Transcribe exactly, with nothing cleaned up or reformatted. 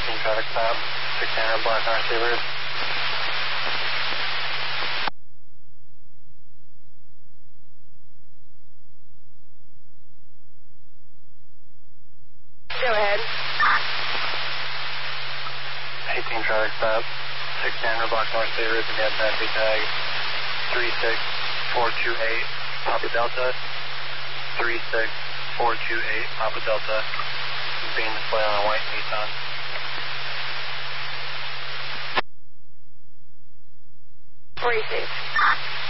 eighteen traffic stop, six hundred block R Sabres. Go ahead. eighteen traffic stop, six hundred block North Sabres, and gas taxi tag three six four two eight, Papa Delta. three six four two eight, Papa Delta. Being displayed on a white Nissan. Three six.